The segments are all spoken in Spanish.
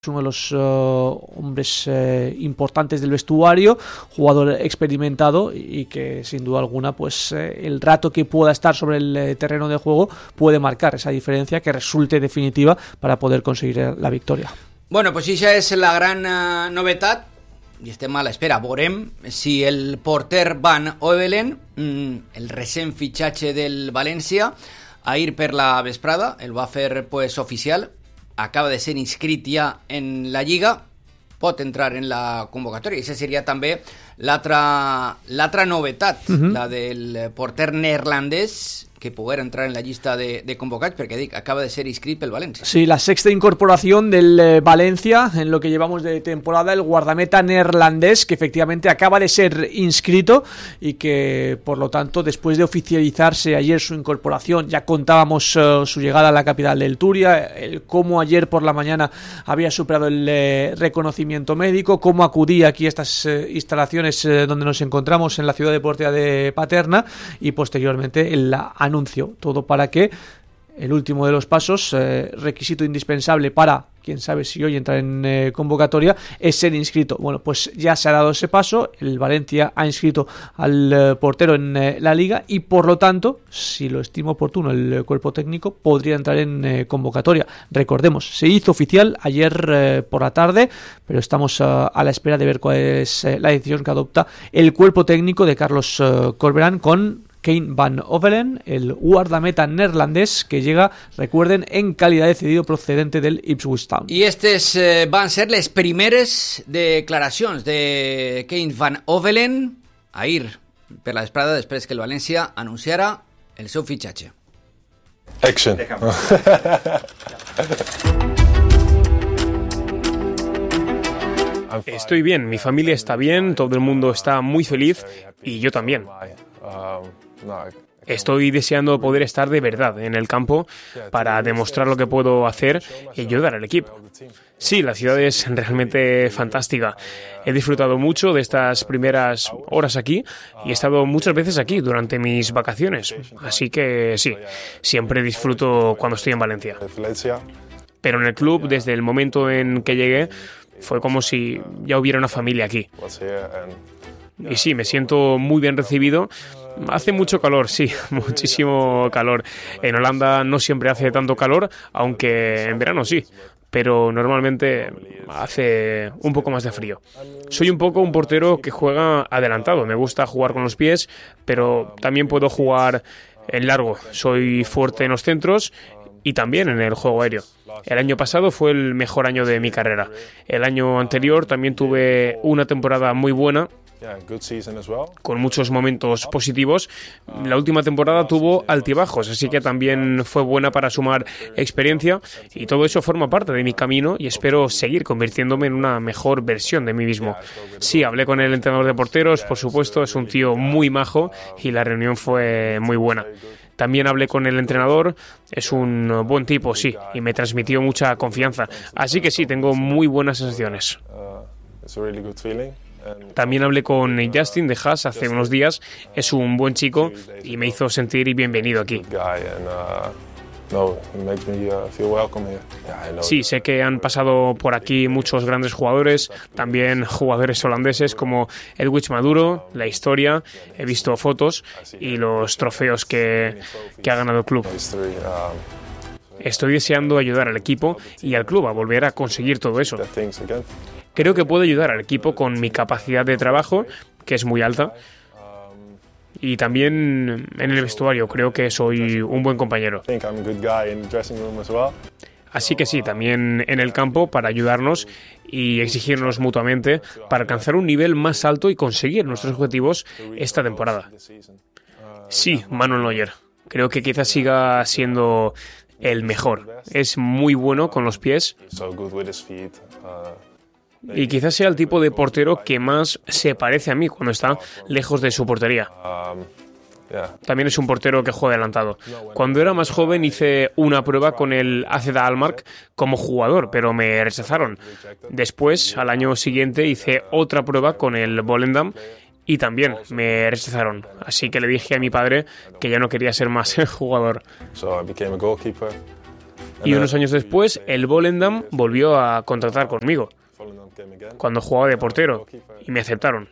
uno de los hombres importantes del vestuario, jugador experimentado y que sin duda alguna pues el rato que pueda estar sobre el terreno de juego puede marcar esa diferencia que resulte definitiva para poder conseguir la victoria. Bueno, pues esa es la gran novedad i estem a l'espera. Veurem si el porter Van Ovelen, el recent fitxatge del València, ahir per la vesprada, el va fer pues oficial, acaba de ser inscrit ja en la Lliga, pot entrar en la convocatòria. I aquesta seria també l'altra novetat, la del porter neerlandès, que poguera entrar en la llista de convocats, perquè dic, acaba de ser inscrit pel València. Sí, la sexta incorporación del Valencia en lo que llevamos de temporada, el guardameta neerlandés, que efectivamente acaba de ser inscrito y que, por lo tanto, después de oficializarse ayer su incorporación, ya contábamos su llegada a la capital del Turia, el cómo ayer por la mañana había superado el reconocimiento médico, cómo acudía aquí a estas instalaciones donde nos encontramos en la ciudad deportiva de Paterna y posteriormente el anuncio, todo para que el último de los pasos, requisito indispensable para, quién sabe si hoy entra en convocatoria, es ser inscrito. Bueno, pues ya se ha dado ese paso, el Valencia ha inscrito al portero en la Liga y por lo tanto, si lo estima oportuno el cuerpo técnico, podría entrar en convocatoria. Recordemos, se hizo oficial ayer por la tarde, pero estamos a la espera de ver cuál es la decisión que adopta el cuerpo técnico de Carlos Corberán con Kane Van Ovelen, el guardameta neerlandés que llega, recuerden, en calidad de cedido procedente del Ipswich Town. I aquestes van ser les primeres declaracions de Kane Van Ovelen ahir per la vesprada després que el València anunciara el seu fitxatge. Action. Estoy bien, mi familia está bien, todo el mundo está muy feliz y yo también. Estoy deseando poder estar de verdad en el campo para demostrar lo que puedo hacer y ayudar al equipo. Sí, la ciudad es realmente fantástica. He disfrutado mucho de estas primeras horas aquí y he estado muchas veces aquí durante mis vacaciones. Así que sí, siempre disfruto cuando estoy en Valencia. Pero en el club, desde el momento en que llegué, fue como si ya hubiera una familia aquí. Y sí, me siento muy bien recibido. Hace mucho calor, sí, muchísimo calor. En Holanda no siempre hace tanto calor, aunque en verano sí, pero normalmente hace un poco más de frío. Soy un poco un portero que juega adelantado. Me gusta jugar con los pies, pero también puedo jugar en largo. Soy fuerte en los centros y también en el juego aéreo. El año pasado fue el mejor año de mi carrera. El año anterior también tuve una temporada muy buena, con muchos momentos positivos. La última temporada tuvo altibajos, así que también fue buena para sumar experiencia y todo eso forma parte de mi camino y espero seguir convirtiéndome en una mejor versión de mí mismo. Sí, hablé con el entrenador de porteros, por supuesto, es un tío muy majo y la reunión fue muy buena. También hablé con el entrenador, es un buen tipo, sí, y me transmitió mucha confianza. Así que sí, tengo muy buenas sensaciones. También hablé con Justin de Haas hace unos días, es un buen chico y me hizo sentir bienvenido aquí. Sí, sé que han pasado por aquí muchos grandes jugadores, también jugadores holandeses como Edwidge Maduro, la historia, he visto fotos y los trofeos que ha ganado el club. Estoy deseando ayudar al equipo y al club a volver a conseguir todo eso. Creo que puedo ayudar al equipo con mi capacidad de trabajo, que es muy alta, y también en el vestuario creo que soy un buen compañero. Así que sí, también en el campo para ayudarnos y exigirnos mutuamente para alcanzar un nivel más alto y conseguir nuestros objetivos esta temporada. Sí, Manuel Neuer. Creo que quizás siga siendo el mejor. Es muy bueno con los pies y quizás sea el tipo de portero que más se parece a mí cuando está lejos de su portería. También es un portero que juega adelantado. Cuando era más joven hice una prueba con el AZ Alkmaar como jugador, pero me rechazaron. Después, al año siguiente, hice otra prueba con el Volendam y también me rechazaron. Así que le dije a mi padre que ya no quería ser más jugador. Y unos años después, el Volendam volvió a contratar conmigo cuando jugaba de portero y me aceptaron.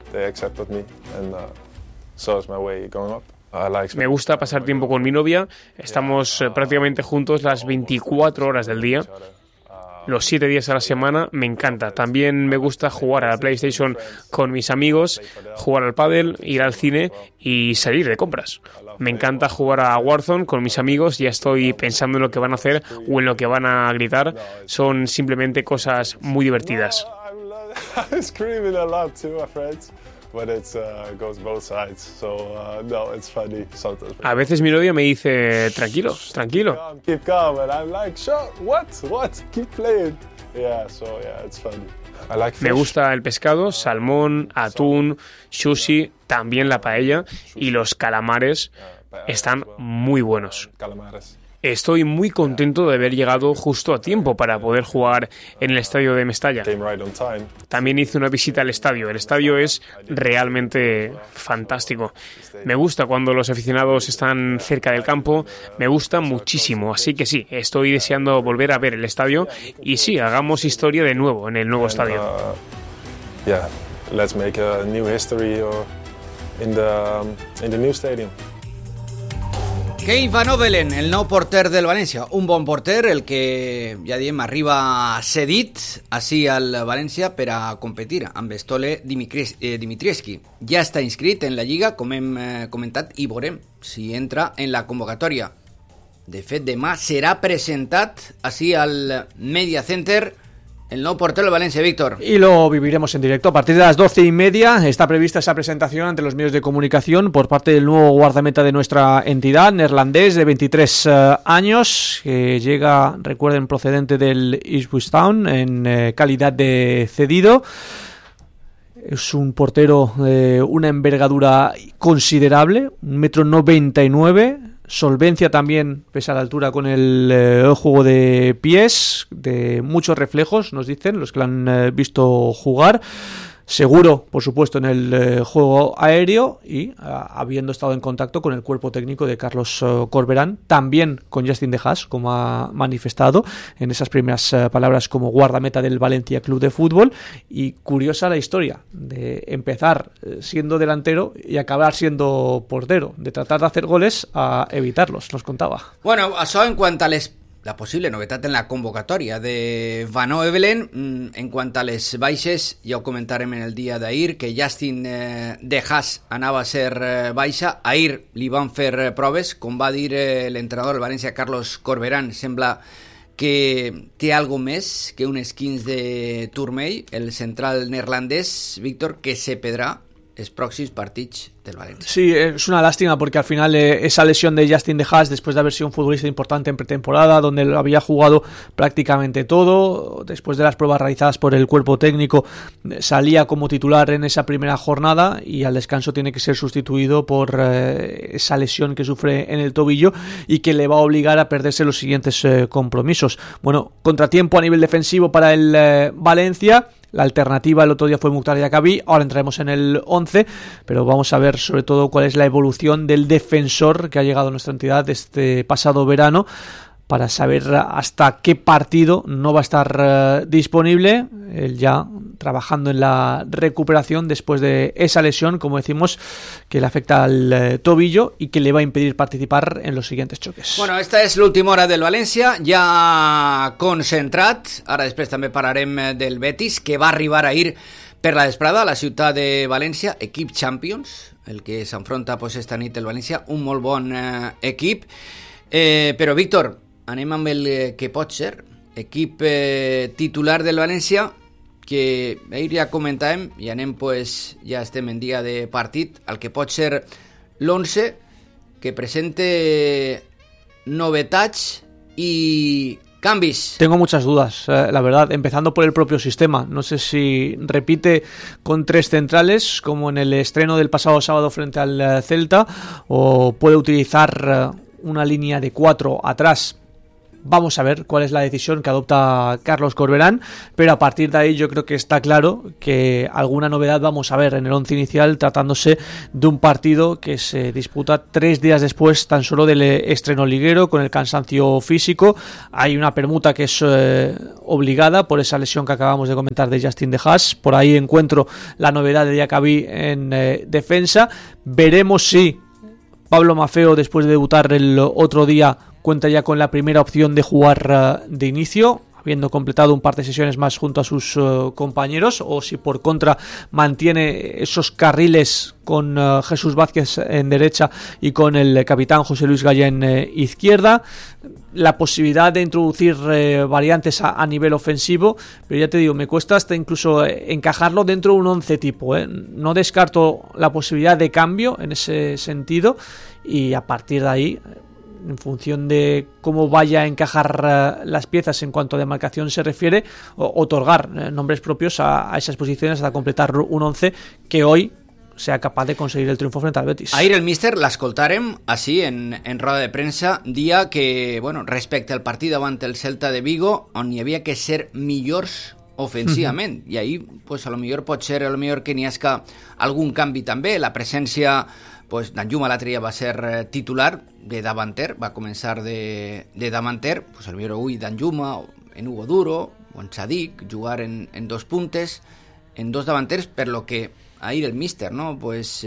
Me gusta pasar tiempo con mi novia, estamos prácticamente juntos las 24 horas del día, los 7 días a la semana, me encanta. También me gusta jugar a la PlayStation con mis amigos, jugar al pádel, ir al cine y salir de compras. Me encanta jugar a Warzone con mis amigos, ya estoy pensando en lo que van a hacer o en lo que van a gritar, son simplemente cosas muy divertidas. A veces mi novia me dice, tranquilo. Me gusta el pescado, salmón, atún, sushi, también la paella y los calamares están muy buenos. Estoy muy contento de haber llegado justo a tiempo para poder jugar en el estadio de Mestalla. También hice una visita al estadio. El estadio es realmente fantástico. Me gusta cuando los aficionados están cerca del campo. Me gusta muchísimo. Así que sí, estoy deseando volver a ver el estadio. Y sí, hagamos historia de nuevo en el nuevo estadio. Let's make a new history in the new stadium. Kevin Van Ovelen, el nou porter del València, un bon porter, el que, ja diem, arriba cedit així al València per a competir amb Stole Dimitrievski. Ja està inscrit en la Lliga, com hem comentat, i veurem si entra en la convocatòria. De fet, demà serà presentat així al Media Center el nuevo portero del Valencia, Víctor. Y lo viviremos en directo. A partir de las 12:30 está prevista esa presentación ante los medios de comunicación por parte del nuevo guardameta de nuestra entidad, neerlandés de 23 años, que llega, recuerden, procedente del Ipswich Town en calidad de cedido. Es un portero de una envergadura considerable, 1,99 m, solvencia también, pese a la altura, con el juego de pies, de muchos reflejos, nos dicen los que lo han visto jugar. Seguro, por supuesto, en el juego aéreo y habiendo estado en contacto con el cuerpo técnico de Carlos Corberán, también con Justin De Haas, como ha manifestado en esas primeras palabras como guardameta del Valencia Club de Fútbol. Y curiosa la historia de empezar siendo delantero y acabar siendo portero, de tratar de hacer goles a evitarlos, nos contaba. Bueno, això en quant a la possible novetat en la convocatòria de Van Ovelen. En quant a les baixes, ja ho comentarem en el dia d'ahir, que Justin De Haas anava a ser baixa. Ahir li van fer proves, com va dir l'entrenador del València, Carlos Corberán. Sembla que té algo més que un esquins de turmell, el central neerlandès, Víctor, que se perdrà els pròxims partits del Valencia. Sí, es una lástima porque al final esa lesión de Justin De Haas, después de haber sido un futbolista importante en pretemporada, donde lo había jugado prácticamente todo, después de las pruebas realizadas por el cuerpo técnico, salía como titular en esa primera jornada y al descanso tiene que ser sustituido por esa lesión que sufre en el tobillo y que le va a obligar a perderse los siguientes compromisos. Bueno, contratiempo a nivel defensivo para el Valencia. La alternativa el otro día fue Mukhtar Diakhaby, ahora entraremos en el 11, pero vamos a ver sobre todo cuál es la evolución del defensor que ha llegado a nuestra entidad este pasado verano, para saber hasta qué partido no va a estar disponible, él ya trabajando en la recuperación después de esa lesión, como decimos, que le afecta al tobillo y que le va a impedir participar en los siguientes choques. Bueno, esta és l'última hora del València, ja concentrat. Ara després també parlarem del Betis, que va arribar ahir per la vesprada a la ciutat de València, equip Champions, el que s'enfronta esta nit el València, un molt bon equip. Però, Víctor, anem amb el que pot ser equip titular del València, que ahir ja comentàvem i anem, ja estem en dia de partit, el que pot ser l'11, que presente novetats y cambios. Tengo muchas dudas, la verdad, empezando por el propio sistema. No sé si repite con 3 centrales, como en el estreno del pasado sábado frente al Celta, o puede utilizar una línea de 4 atrás. Vamos a ver cuál es la decisión que adopta Carlos Corberán, pero a partir de ahí yo creo que está claro que alguna novedad vamos a ver en el once inicial, tratándose de un partido que se disputa 3 días después tan solo del estreno liguero, con el cansancio físico. Hay una permuta que es obligada por esa lesión que acabamos de comentar de Justin De Haas. Por ahí encuentro la novedad de Diacabí en defensa. Veremos si Pablo Maffeo, después de debutar el otro día, cuenta ya con la primera opción de jugar de inicio, habiendo completado un par de sesiones más junto a sus compañeros, o si por contra mantiene esos carriles con Jesús Vázquez en derecha y con el capitán José Luis Gaya en izquierda. La posibilidad de introducir variantes a nivel ofensivo, pero ya te digo, me cuesta hasta incluso encajarlo dentro de un 11 tipo, No descarto la posibilidad de cambio en ese sentido, y a partir de ahí, en función de cómo vaya a encajar las piezas en cuanto a demarcación se refiere, otorgar nombres propios a esas posiciones hasta completar un 11 que hoy sea capaz de conseguir el triunfo frente al Betis. Ahir el míster l'escoltarem així en roda de premsa, dia que, bueno, respecte al partit davant el Celta de Vigo, on hi havia que ser millors ofensivament, i ahir pues, a lo millor pot ser que n'hi hagi algun canvi també. La presència, pues, Danjuma l'altre dia va ser titular de davanter, va començar de davanter, pues, a lo millor avui Danjuma en Hugo Duro o en Sadik jugar en 2 puntes, en 2 davanters, per lo que ahir el míster, no? Pues,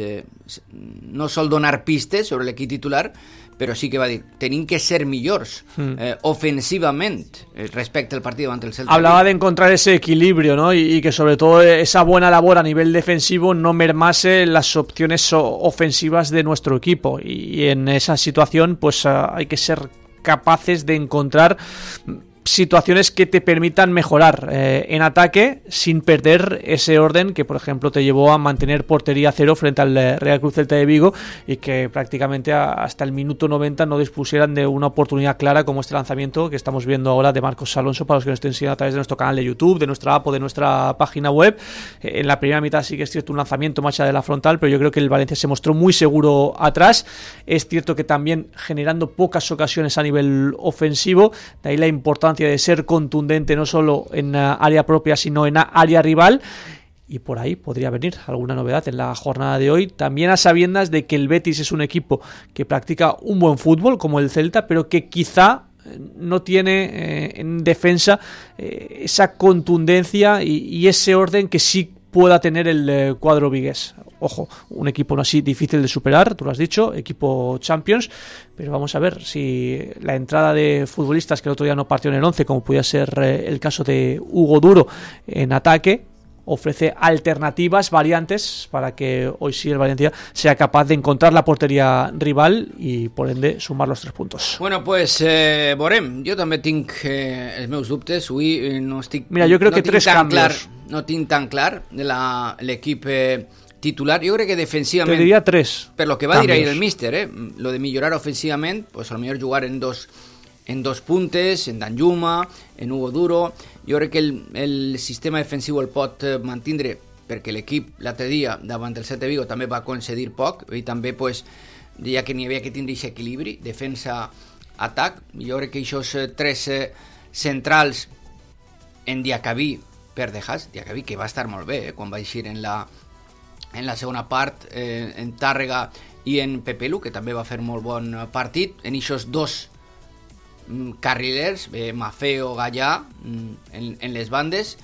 no sol donar pistes sobre l'equip titular, però sí que va dir, tenim que ser millors ofensivament respecte al partido ante el Celta. Hablaba de encontrar ese equilibrio, ¿no? Y que sobre todo esa buena labor a nivel defensivo no mermase las opciones ofensivas de nuestro equipo, y en esa situación pues hay que ser capaces de encontrar situaciones que te permitan mejorar en ataque sin perder ese orden que, por ejemplo, te llevó a mantener portería cero frente al Real Cruz Celta de Vigo, y que prácticamente hasta el minuto 90 no dispusieran de una oportunidad clara como este lanzamiento que estamos viendo ahora de Marcos Alonso, para los que nos estén siguiendo a través de nuestro canal de YouTube, de nuestra app o de nuestra página web. En la primera mitad sí que es cierto un lanzamiento más allá de la frontal, pero yo creo que el Valencia se mostró muy seguro atrás. Es cierto que también generando pocas ocasiones a nivel ofensivo, de ahí la importancia de ser contundente no solo en área propia sino en área rival, y por ahí podría venir alguna novedad en la jornada de hoy, también a sabiendas de que el Betis es un equipo que practica un buen fútbol como el Celta, pero que quizá no tiene en defensa esa contundencia y ese orden que sí pueda tener el cuadro vigués. Ojo, un equipo no así difícil de superar, tú lo has dicho, equipo Champions, pero vamos a ver si la entrada de futbolistas que el otro día no partió en el 11, como podía ser el caso de Hugo Duro en ataque, ofrece alternativas, variantes, para que hoy sí el Valencia sea capaz de encontrar la portería rival y por ende sumar los 3 puntos. Bueno, pues veurem. Jo també tinc els meus dubtes. Avui no estic... Mira, jo crec que 3 cambios. No tinc tan clar l'equip titular. Jo crec que defensivament... Te diria 3 per lo que va cambios. Dir ahir el míster, lo de millorar ofensivament, pues a lo millor jugar en dos puntes, en Danjuma, en Hugo Duro. Jo crec que el sistema defensiu el pot mantindre, perquè l'equip l'altre dia davant del Celta de Vigo també va concedir poc, i també pues, ja que n'hi havia que tindre aquest equilibri defensa-atac. Jo crec que aquests 3 centrals en Diacabí per De Haas, Diacabí que va estar molt bé quan va eixir en la segona part, en Tàrrega i en Pepelu, que també va fer molt bon partit, en aquests 2 carrilers, Maffeo, Gallà en les bandes,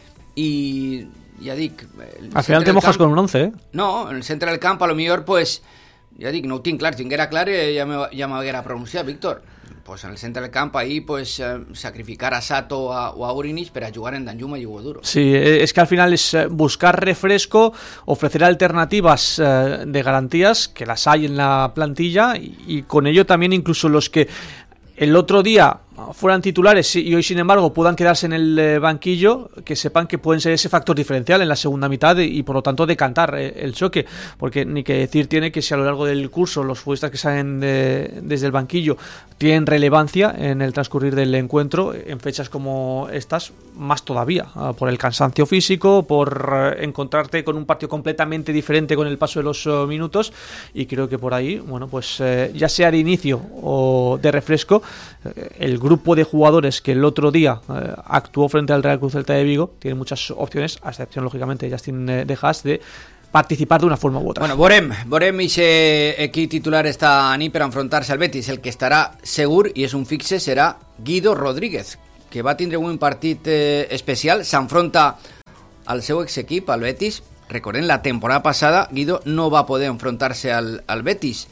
i ja dic, al final te mojas con un 11, no, en el centre del camp a lo millor pues, ja dic, no ho tinc clar, si tinguera clar ja m'haguera pronunciat, Víctor, pues en el centre del camp ahí pues sacrificar a Sato o a Urinich para jugar en Danjuma y Hugo Duro. Sí, es que al final es buscar refresco, ofrecer alternativas de garantías, que las hay en la plantilla, y con ello también incluso los que el otro día fueran titulares y hoy sin embargo puedan quedarse en el banquillo, que sepan que pueden ser ese factor diferencial en la segunda mitad y por lo tanto decantar el choque, porque ni que decir tiene que si a lo largo del curso los futbolistas que salen desde el banquillo tienen relevancia en el transcurrir del encuentro, en fechas como estas más todavía, por el cansancio físico, por encontrarte con un partido completamente diferente con el paso de los minutos, y creo que por ahí, bueno, pues ya sea de inicio o de refresco, el grupo de jugadores que el otro día actuó frente al Real Cruz Celta de Vigo tiene muchas opciones, a excepción lógicamente de Justin de Haas, de participar de una forma u otra. Bueno, Borem i ser equip titular esta nit per enfrontar-se al Betis. El que estarà segur, i és un fixe, serà Guido Rodríguez, que va tindre un partit especial. S'enfronta al seu exequip, al Betis. Recordem, la temporada passada Guido no va poder enfrontar-se al Betis.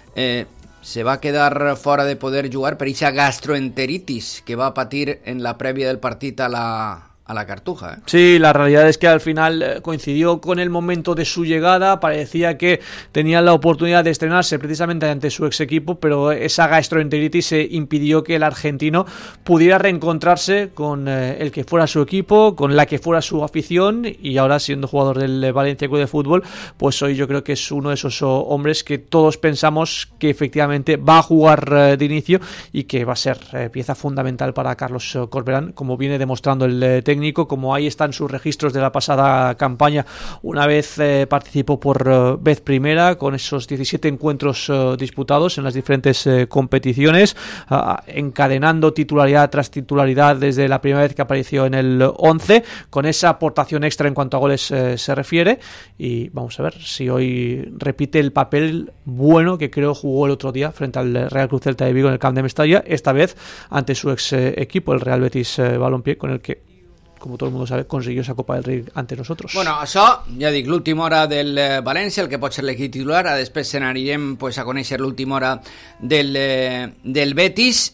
Se va quedar fora de poder jugar per aquesta gastroenteritis que va patir en la prèvia del partit a la Cartuja. Sí, la realidad es que al final coincidió con el momento de su llegada, parecía que tenía la oportunidad de estrenarse precisamente ante su ex equipo, pero esa gastroenteritis impidió que el argentino pudiera reencontrarse con el que fuera su equipo, con la que fuera su afición, y ahora siendo jugador del Valencia Club de Fútbol, pues hoy yo creo que es uno de esos hombres que todos pensamos que efectivamente va a jugar de inicio y que va a ser pieza fundamental para Carlos Corberán, como viene demostrando el técnico, como ahí están sus registros de la pasada campaña. Una vez participó por vez primera con esos 17 encuentros disputados en las diferentes competiciones, encadenando titularidad tras titularidad desde la primera vez que apareció en el 11, con esa aportación extra en cuanto a goles se refiere, y vamos a ver si hoy repite el papel bueno que creo jugó el otro día frente al Real Cruz Celta de Vigo en el Camp de Mestalla, esta vez ante su ex equipo, el Real Betis Balompié, con el que, como todo el mundo sabe, consiguió esa Copa del Rei ante nosotros. Bueno, això, ja dic, l'última hora del València, el que pot ser l'equip titular. Després se n'anirem pues, a conèixer l'última hora del Betis.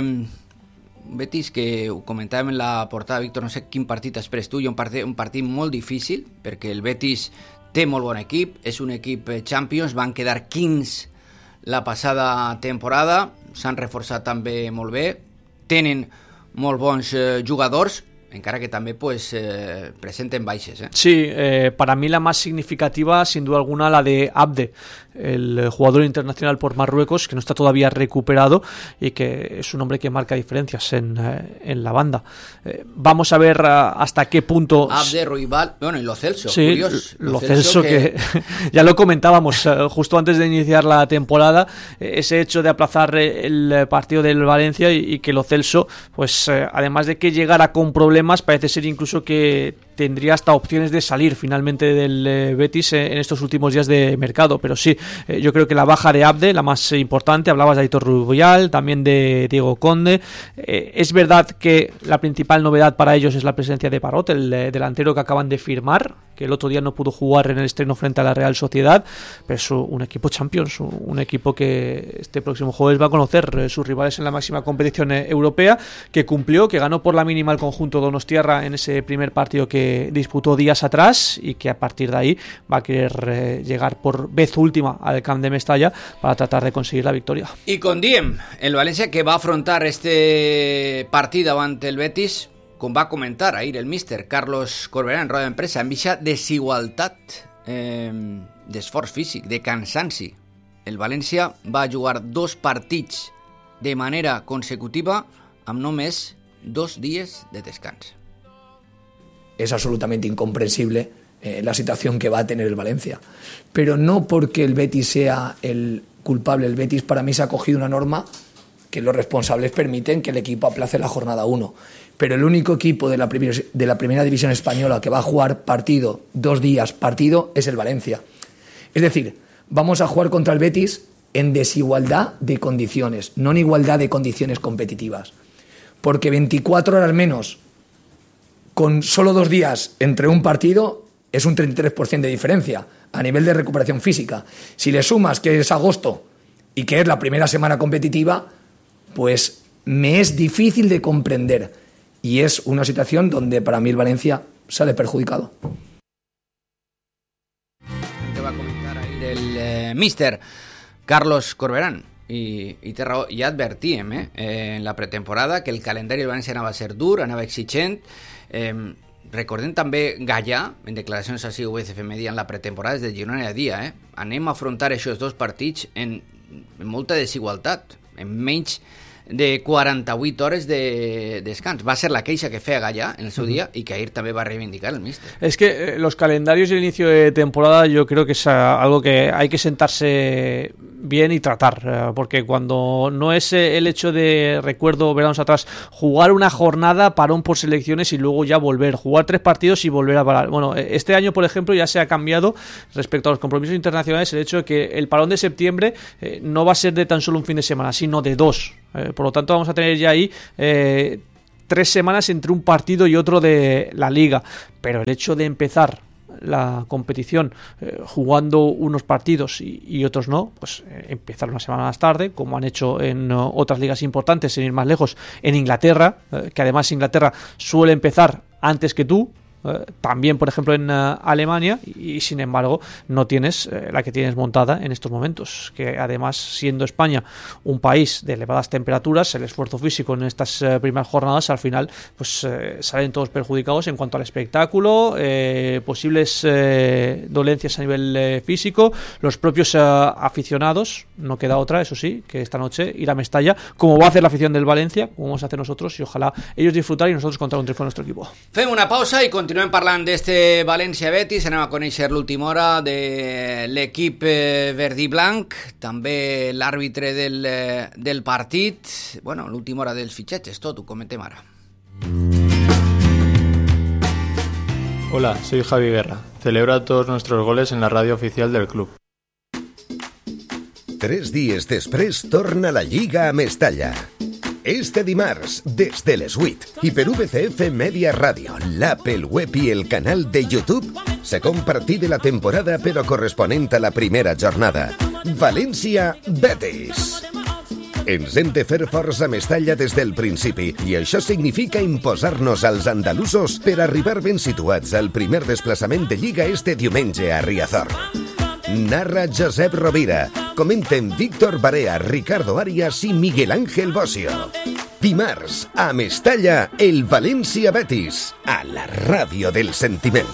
Betis, que ho comentàvem en la portada, Víctor, no sé quin partit esperes tu, un partit molt difícil, perquè el Betis té molt bon equip, és un equip Champions, van quedar 15 la passada temporada, s'han reforçat també molt bé, tenen molt bons jugadors, encara que també pues, presenten baixes. Sí, para mí la más significativa, sin duda alguna, la de Abde, el jugador internacional por Marruecos, que no está todavía recuperado y que es un hombre que marca diferencias en la banda. Vamos a ver hasta qué punto... Abde, Ruibal, bueno, y Lo Celso, sí, curioso. Lo Celso que ya lo comentábamos justo antes de iniciar la temporada, ese hecho de aplazar el partido del Valencia y que Lo Celso, pues además de que llegara con problemas, parece ser incluso que tendría hasta opciones de salir finalmente del Betis en estos últimos días de mercado, pero sí, yo creo que la baja de Abde, la más importante, hablabas de Aitor Rubial, también de Diego Conde. Es verdad que la principal novedad para ellos es la presencia de Parot, el delantero que acaban de firmar, que el otro día no pudo jugar en el estreno frente a la Real Sociedad, pero es un equipo Champions, un equipo que este próximo jueves va a conocer sus rivales en la máxima competición europea, que cumplió, que ganó por la mínima el conjunto donostiarra en ese primer partido que disputó días atrás, y que a partir de ahí va a querer llegar por vez última al Camp de Mestalla para tratar de conseguir la victoria. Y con Diem, el Valencia, que va a afrontar este partido ante el Betis, com va comentar ahir el míster Carlos Corberán en roda de premsa, amb aquesta desigualtat d'esforç físic, de cansanci. El València va jugar 2 partits de manera consecutiva amb només 2 dies de descans. Es absolutamente incomprensible la situación que va a tener el Valencia. Pero no porque el Betis sea el culpable. El Betis, para mí, se ha cogido una norma que los responsables permiten que el equipo aplace la jornada 1. Pero el único equipo de la primera división española que va a jugar partido, 2 días partido, es el Valencia. Es decir, vamos a jugar contra el Betis en desigualdad de condiciones, no en igualdad de condiciones competitivas. Porque 24 horas menos con solo 2 días entre un partido es un 33% de diferencia a nivel de recuperación física. Si le sumas que es agosto y que es la primera semana competitiva, pues me es difícil de comprender. Y es una situación donde para mí el Valencia sale perjudicado. Que va a comentar ahí el míster Carlos Corberán. I té raó, ja advertíem en la pretemporada que el calendari del València anava a ser dur, anava exigent. Recordem també Gallà, en declaracions així a UFF Media en la pretemporada, des de Girona dia, anem a afrontar aquests 2 partits en molta desigualtat, en menys de 48 hores de descans. Va ser la queixa que feia Gallà en el seu dia i que ahir també va reivindicar el míster. Es que los calendarios del inicio de temporada yo creo que es algo que hay que sentarse bien y tratar, porque cuando no es el hecho de, recuerdo veranos atrás, jugar una jornada, parón por selecciones y luego ya volver, jugar 3 partidos y volver a parar. Bueno, este año, por ejemplo, ya se ha cambiado respecto a los compromisos internacionales el hecho de que el parón de septiembre no va a ser de tan solo un fin de semana, sino de 2. Por lo tanto, vamos a tener ya ahí 3 semanas entre un partido y otro de la liga. Pero el hecho de empezar la competición jugando unos partidos y otros no, pues empezar una semana más tarde, como han hecho en otras ligas importantes, sin ir más lejos, en Inglaterra, que además Inglaterra suele empezar antes que tú, también por ejemplo en Alemania, y sin embargo no tienes la que tienes montada en estos momentos, que además, siendo España un país de elevadas temperaturas, el esfuerzo físico en estas primeras jornadas al final pues salen todos perjudicados en cuanto al espectáculo, posibles dolencias a nivel físico, los propios aficionados. No queda otra, eso sí, que esta noche ir a Mestalla, como va a hacer la afición del Valencia, como vamos a hacer nosotros, y ojalá ellos disfrutar y nosotros contar un triunfo a nuestro equipo. Fem una pausa i continuem parlant d'este València-Betis. Anem a conèixer l'última hora de l'equip verd i blanc, també l'àrbitre del partit, bueno, l'última hora dels fitxatges, tot ho comentem ara. Hola, soy Javi Guerra. Celebra todos nuestros goles en la radio oficial del club. 3 dies després torna la Lliga a Mestalla. Este dimarts, des de les 8 i per VCF Media Radio, l'app, el web i el canal de YouTube, segon partit de la temporada però corresponent a la primera jornada. València-Betis. Ens hem de fer forts a Mestalla des del principi i això significa imposar-nos als andalusos per arribar ben situats al primer desplaçament de Lliga este diumenge a Riazor. Narra Josep Rovira, comenten Víctor Barea, Ricardo Arias i Miguel Ángel Bosio. Dimarts, a Mestalla, el València-Betis, a la ràdio del sentiment.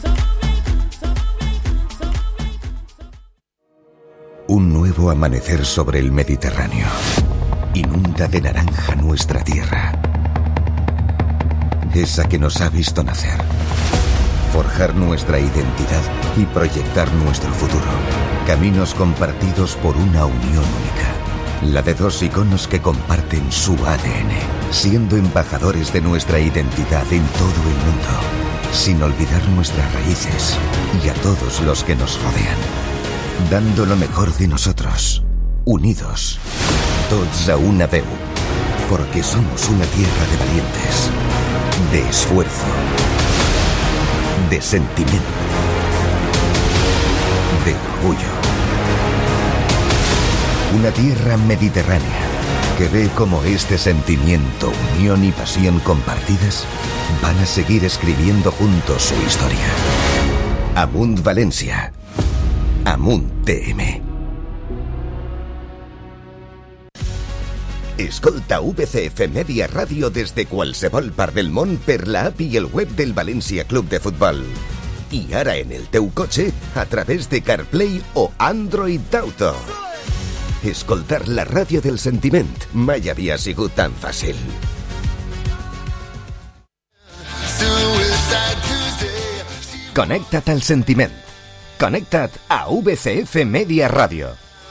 Un nuevo amanecer sobre el Mediterráneo. Inunda de naranja nuestra tierra. Esa que nos ha visto nacer. Forjar nuestra identidad y proyectar nuestro futuro. Caminos compartidos por una unión única. La de 2 iconos que comparten su ADN, siendo embajadores de nuestra identidad en todo el mundo, sin olvidar nuestras raíces y a todos los que nos rodean. Dando lo mejor de nosotros, unidos, tots a una veu, porque somos una tierra de valientes, de esfuerzo, de sentimiento, de orgullo. Una tierra mediterránea que ve cómo este sentimiento, unión y pasión compartidas van a seguir escribiendo juntos su historia. Amunt València. Amunt TM. Escolta VCF Media Ràdio des de qualsevol part del món per la app i el web del València Club de Futbol. I ara en el teu cotxe a través de CarPlay o Android Auto. Escoltar la ràdio del sentiment mai havia sigut tan fàcil. Connecta't al sentiment. Connecta't a VCF Media Radio.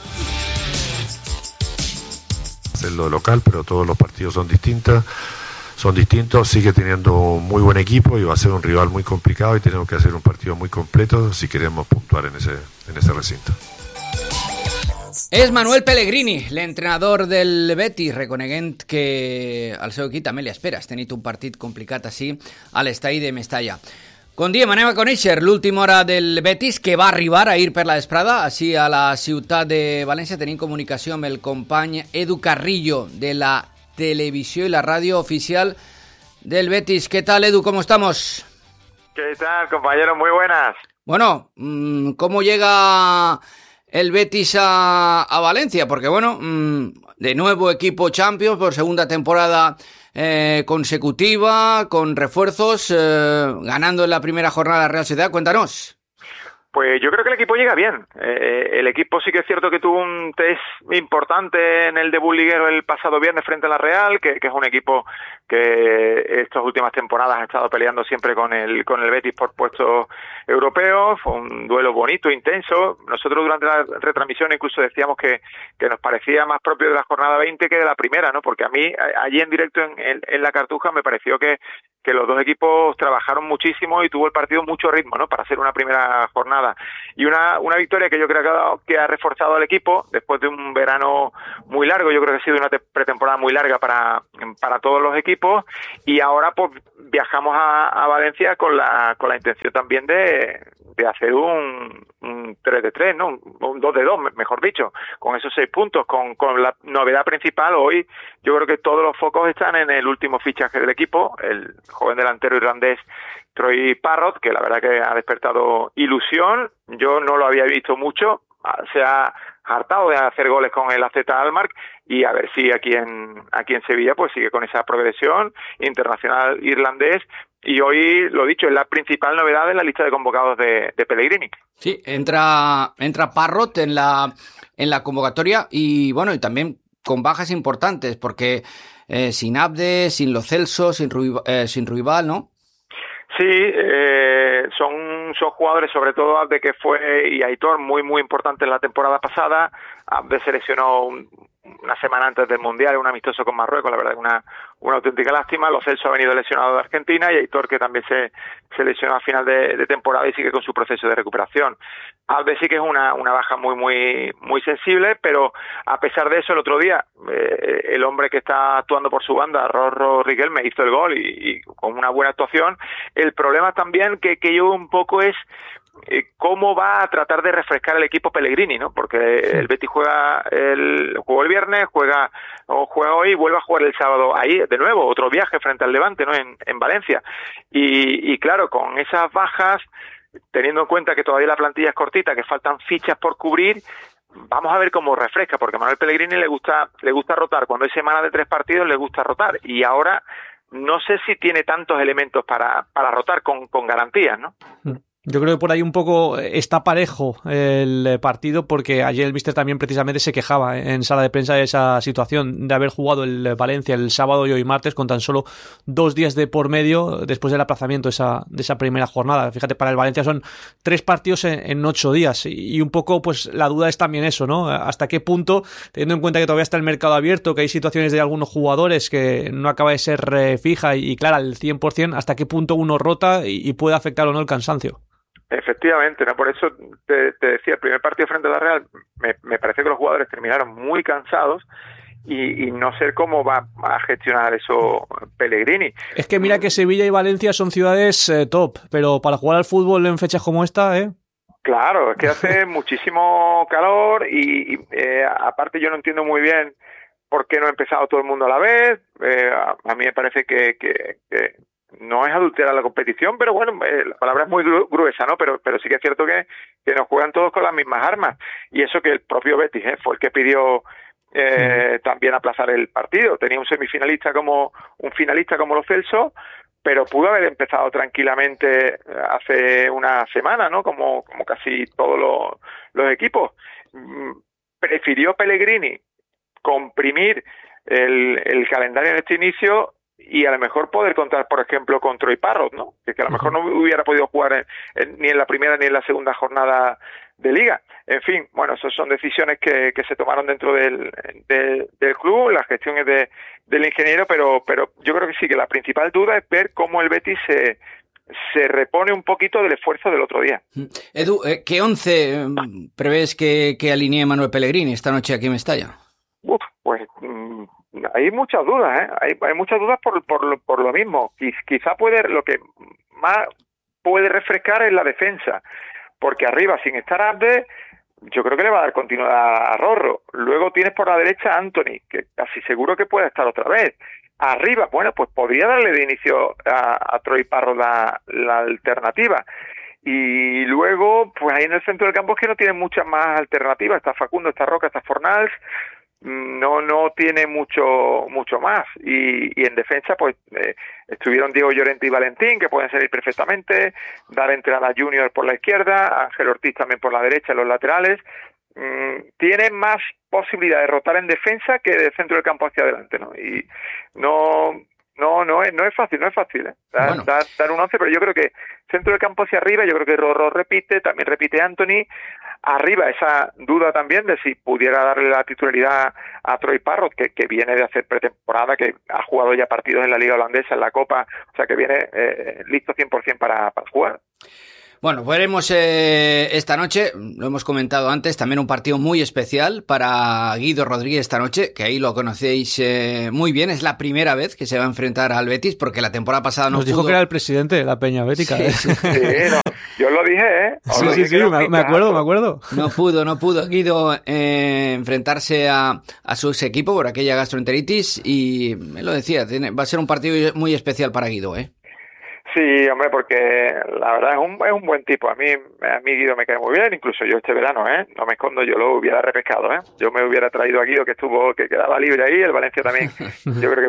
Lo local, pero todos los partidos son distintos, sigue teniendo un muy buen equipo y va a ser un rival muy complicado y tenemos que hacer un partido muy completo si queremos puntuar en ese recinto. És Manuel Pellegrini, l'entrenador del Betis, reconeguent que al seu equip també li espera. Has tenit un partit complicat així a l'estadi de Mestalla. Com diem, anem a conèixer l'última hora del Betis, que va arribar ahir per la vesprada, així a la ciutat de València. Tenim comunicació amb el company Edu Carrillo, de la televisió i la ràdio oficial del Betis. ¿Qué tal, Edu? ¿Cómo estamos? ¿Qué tal, compañero? Muy buenas. Bueno, ¿cómo llega el Betis a Valencia? Porque, bueno, de nuevo equipo Champions por segunda temporada consecutiva, con refuerzos, ganando en la primera jornada Real Sociedad. Cuéntanos. Pues yo creo que el equipo llega bien. El equipo sí que es cierto que tuvo un test importante en el debut liguero el pasado viernes frente a la Real, que es un equipo que estas últimas temporadas ha estado peleando siempre con el Betis por puestos europeos. Fue un duelo bonito, intenso. Nosotros durante la retransmisión incluso decíamos que nos parecía más propio de la jornada 20 que de la primera, ¿no? Porque a mí allí en directo en la Cartuja me pareció que los dos equipos trabajaron muchísimo y tuvo el partido mucho ritmo, ¿no? Para ser una primera jornada. Y una victoria que yo creo que ha reforzado al equipo después de un verano muy largo. Yo creo que ha sido una pretemporada muy larga para todos los equipos, y ahora pues viajamos a Valencia con la intención también de hacer un 3-3, ¿no? Un 2-2, mejor dicho, con esos 6 puntos, con la novedad principal. Hoy yo creo que todos los focos están en el último fichaje del equipo, el joven delantero irlandés Troy Parrott, que la verdad que ha despertado ilusión. Yo no lo había visto mucho, se ha hartado de hacer goles con el AZ Alkmaar, y a ver si aquí en Sevilla pues sigue con esa progresión internacional irlandés. Y hoy, lo dicho, es la principal novedad en la lista de convocados de Pellegrini. Sí, entra Parrott en la convocatoria, y bueno, y también con bajas importantes, porque sin Abde, sin Lo Celso, sin Ruibal, ¿no? Sí, son jugadores, sobre todo Abde, que fue, y Aitor, muy muy importante en la temporada pasada. Abde se lesionó una semana antes del Mundial, un amistoso con Marruecos, la verdad que una auténtica lástima. Lo Celso ha venido lesionado de Argentina, y Aitor, que también se lesionó a final de temporada y sigue con su proceso de recuperación. Abde sí que es una baja muy muy muy sensible, pero a pesar de eso, el otro día el hombre que está actuando por su banda, Rorro Riquelme, hizo el gol y con una buena actuación. El problema también que yo un poco es cómo va a tratar de refrescar el equipo Pellegrini, ¿no? Porque el Betis jugó el viernes, juega hoy y vuelve a jugar el sábado ahí, de nuevo, otro viaje frente al Levante, ¿no? En Valencia. Y claro, con esas bajas, teniendo en cuenta que todavía la plantilla es cortita, que faltan fichas por cubrir, vamos a ver cómo refresca, porque a Manuel Pellegrini le gusta rotar. Cuando hay semana de 3 partidos le gusta rotar, y ahora no sé si tiene tantos elementos para rotar con garantías, ¿no? Yo creo que por ahí un poco está parejo el partido, porque ayer el míster también precisamente se quejaba en sala de prensa de esa situación de haber jugado el Valencia el sábado y hoy martes con tan solo 2 días de por medio después del aplazamiento de esa primera jornada. Fíjate, para el Valencia son 3 partidos en 8 días, y un poco pues la duda es también eso, ¿no? Hasta qué punto, teniendo en cuenta que todavía está el mercado abierto, que hay situaciones de algunos jugadores que no acaba de ser fija y clara al 100%, hasta qué punto uno rota y puede afectar o no el cansancio. Efectivamente, ¿no? Por eso te decía, el primer partido frente a la Real me parece que los jugadores terminaron muy cansados, y no sé cómo va a gestionar eso Pellegrini. Es que mira que Sevilla y Valencia son ciudades top, pero para jugar al fútbol en fechas como esta, Claro, es que hace muchísimo calor y aparte yo no entiendo muy bien por qué no ha empezado todo el mundo a la vez. A mí me parece que no es adulterar la competición, pero bueno, la palabra es muy gruesa, ¿no? Pero sí que es cierto que nos juegan todos con las mismas armas, y eso que el propio Betis fue el que pidió también aplazar el partido. Tenía un finalista como Lo Celso, pero pudo haber empezado tranquilamente hace una semana, ¿no? Como casi todos los equipos. Prefirió Pellegrini comprimir el calendario en este inicio, y a lo mejor poder contar, por ejemplo, con Troy Parrott, ¿no? Que a lo mejor no hubiera podido jugar ni en la primera ni en la segunda jornada de Liga. En fin, bueno, esas son decisiones que se tomaron dentro del club, las gestiones del ingeniero, pero yo creo que sí, que la principal duda es ver cómo el Betis se repone un poquito del esfuerzo del otro día. Edu, ¿qué 11 prevés que alinee Manuel Pellegrini esta noche aquí en Mestalla? Pues hay muchas dudas, hay muchas dudas por lo mismo. Quizá lo que más puede refrescar es la defensa, porque arriba, sin estar Abde, yo creo que le va a dar continuidad a Rorro. Luego tienes por la derecha a Anthony, que casi seguro que puede estar otra vez. Arriba, bueno, pues podría darle de inicio a Troy Parrott la alternativa. Y luego, pues ahí en el centro del campo es que no tienen muchas más alternativas. Está Facundo, está Roca, está Fornals. no tiene mucho más. Y en defensa, pues estuvieron Diego Llorente y Valentín, que pueden salir perfectamente, dar entrada Junior por la izquierda, Ángel Ortiz también por la derecha en los laterales. Tiene más posibilidad de rotar en defensa que del centro del campo hacia adelante, ¿no? Y no es fácil, dar un 11, pero yo creo que centro del campo hacia arriba, yo creo que Rorró repite, también repite Anthony. Arriba esa duda también de si pudiera darle la titularidad a Troy Parrott, que viene de hacer pretemporada, que ha jugado ya partidos en la Liga Holandesa, en la Copa, o sea que viene listo 100% para jugar. Bueno, veremos esta noche, lo hemos comentado antes, también un partido muy especial para Guido Rodríguez esta noche, que ahí lo conocéis muy bien, es la primera vez que se va a enfrentar al Betis, porque la temporada pasada no Nos dijo que era el presidente de la Peña Bética. Sí. Yo lo dije, Sí, me acuerdo. No pudo Guido enfrentarse a su ex equipo por aquella gastroenteritis, y me lo decía, va a ser un partido muy especial para Guido, Sí, hombre, porque la verdad es un buen tipo. A mí Guido me cae muy bien, incluso yo este verano, no me escondo, yo lo hubiera repescado, Yo me hubiera traído a Guido, que quedaba libre ahí, el Valencia también, yo creo que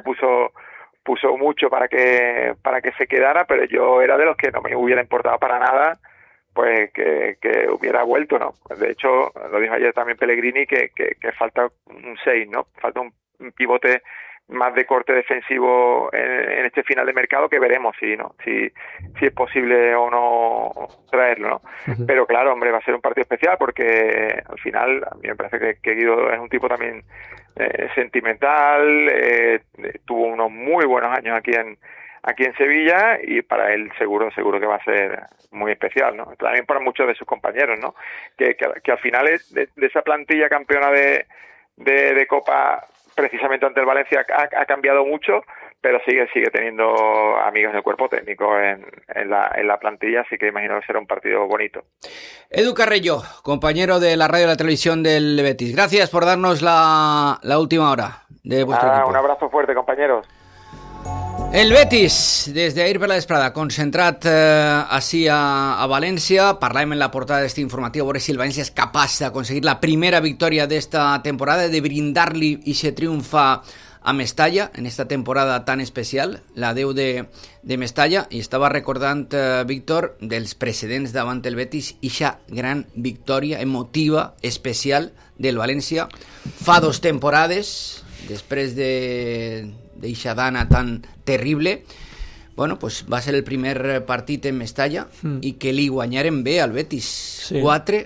puso mucho para que se quedara, pero yo era de los que no me hubiera importado para nada, pues que hubiera vuelto, ¿no? De hecho, lo dijo ayer también Pellegrini, que falta un 6, ¿no? Falta un pivote más de corte defensivo en este final de mercado, que veremos si es posible o no traerlo, ¿no? Uh-huh. Pero claro, hombre, va a ser un partido especial porque al final a mí me parece que Guido es un tipo también sentimental, tuvo unos muy buenos años aquí en Sevilla, y para él seguro que va a ser muy especial, ¿no? También para muchos de sus compañeros, ¿no? Que al final de esa plantilla campeona de Copa, precisamente ante el Valencia, ha cambiado mucho, pero sigue teniendo amigos del cuerpo técnico en la plantilla, así que imagino que será un partido bonito. Edu Carrello, compañero de la radio y la televisión del Betis, gracias por darnos la última hora de vuestro equipo. Un abrazo fuerte, compañeros. El Betis, des d'ahir per la vesprada, concentrat així a València. Parlàvem en la portada d'este informatiu a veure si el València és capaç d'aconseguir la primera victòria d'esta temporada, de brindar-li aquest triomf a Mestalla en esta temporada tan especial, la 10 de Mestalla, i estava recordant, Víctor, dels precedents davant el Betis, ixa gran victòria emotiva, especial del València fa 2 temporades, després d'eixa dana tan terrible. Bueno, pues va ser el primer partit en Mestalla y que li guanyaren bé al Betis, sí.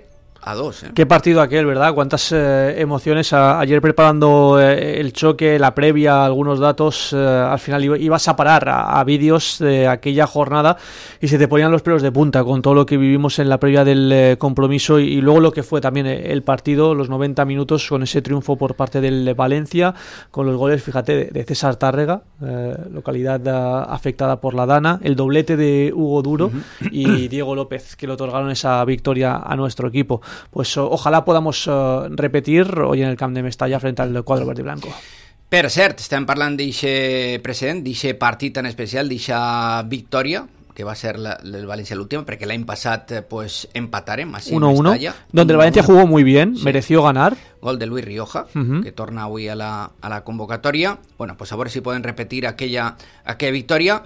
4-2. Qué partido aquel, ¿verdad? Cuántas emociones. Ayer preparando el choque, la previa, algunos datos, al final ibas a parar a vídeos de aquella jornada y se te ponían los pelos de punta con todo lo que vivimos en la previa del compromiso y luego lo que fue también el partido, los 90 minutos con ese triunfo por parte del Valencia, con los goles, fíjate, de César Tárrega, localidad afectada por la dana, el doblete de Hugo Duro y Diego López, que le otorgaron esa victoria a nuestro equipo. Pues ojalá podamos repetir hoy en el Camp de Mestalla frente al quadre verd i blanco. Per cert, estem parlant d'eixe precedent, d'eixe partit tan especial, d'eixa victòria que va ser el Valencia l'última, perquè l'any passat pues empataren así 1-1, en Mestalla, donde el Valencia jugó muy bien, sí. Mereció ganar. Gol de Luis Rioja, que torna avui a la convocatòria. Bueno, pues a veure si poden repetir aquella victòria,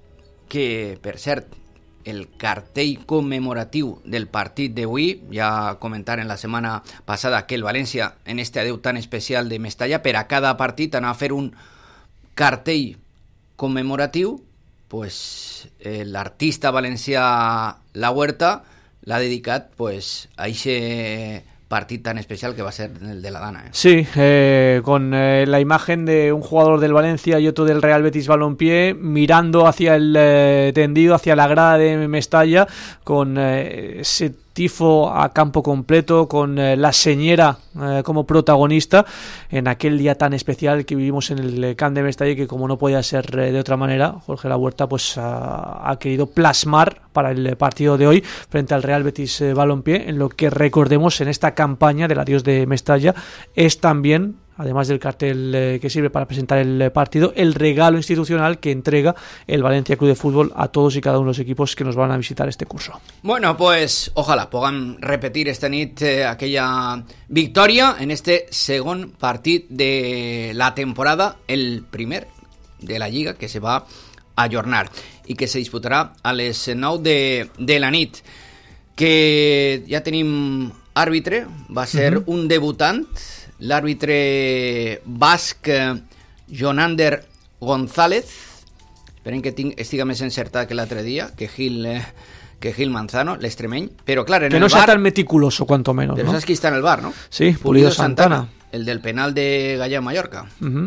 que per cert, el cartell commemoratiu del partit d'avui, ja comentaren la setmana passada que el València, en este adeu tan especial de Mestalla, per a cada partit anava a fer un cartell commemoratiu, pues l'artista valencià La Huerta l'ha dedicat pues a ese partido tan especial que va a ser el de la Dana. Sí, con la imagen de un jugador del Valencia y otro del Real Betis Balompié mirando hacia el tendido, hacia la grada de Mestalla, con ese tifo a campo completo, con la señera como protagonista en aquel día tan especial que vivimos en el Camp de Mestalla, que como no podía ser de otra manera, Jorge La Huerta pues ha querido plasmar para el partido de hoy frente al Real Betis Balompié, en lo que recordemos en esta campaña del adiós de Mestalla es también además del cartel que sirve para presentar el partido, el regalo institucional que entrega el Valencia Club de Fútbol a todos y cada uno de los equipos que nos van a visitar este curso. Bueno, pues ojalá puedan repetir esta nit aquella victòria en este segon partit de la temporada, el primer de la Lliga, que se va a ajornar i que se disputarà a les 9 de la nit. Que ja tenim àrbitre, va ser un debutant, l'àrbitre basc Jonander González. Esperem que estiga més encertat que l'altre dia, que Gil Manzano, l'extremeny. Però clar, en que el no sea bar, tan meticuloso, cuanto menos. Però ¿no? saps qui està en el bar, no? Sí, Pulido Santana. El del penal de Gallà Mallorca.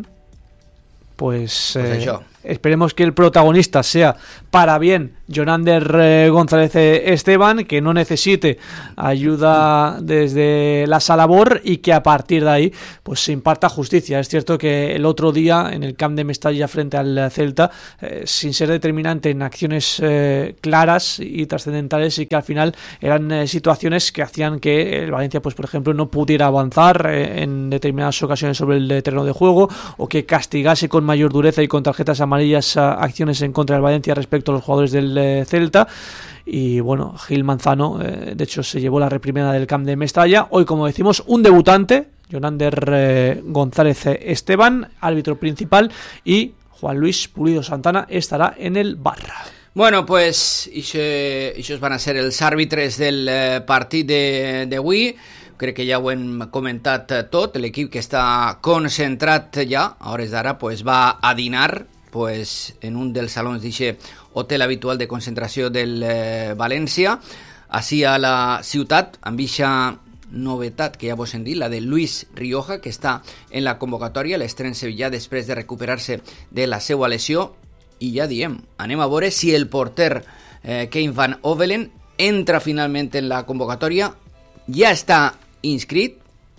Pues això. Esperemos que el protagonista sea para bien Jonander González Esteban, que no necesite ayuda desde la Salabor y que a partir de ahí pues se imparta justicia. Es cierto que el otro día en el Camp de Mestalla frente al Celta, sin ser determinante en acciones claras y trascendentales, y que al final eran situaciones que hacían que el Valencia, pues por ejemplo, no pudiera avanzar en determinadas ocasiones sobre el terreno de juego, o que castigase con mayor dureza y con tarjetas amarillas acciones en contra del Valencia respecto a los jugadores del Celta. Y bueno, Gil Manzano de hecho se llevó la reprimenda del Camp de Mestalla. Hoy, como decimos, un debutante, Jonander González Esteban, árbitro principal, y Juan Luis Pulido Santana estarà en el bar. Bueno, pues això van a ser els àrbitres del partit d'avui. Crec que ja ho hem comentat tot. L'equip que està concentrat ja, a hores d'ara, pues va a dinar pues en un dels salons d'aquest hotel habitual de concentració del València, així a la ciutat, amb aquesta novetat que ja vos hem dit, la de Luis Rioja, que està en la convocatòria, l'estrena sevillà després de recuperar-se de la seva lesió. I ja diem, anem a veure si el porter Kevin Van Ovelen entra finalment en la convocatòria. Ja està inscrit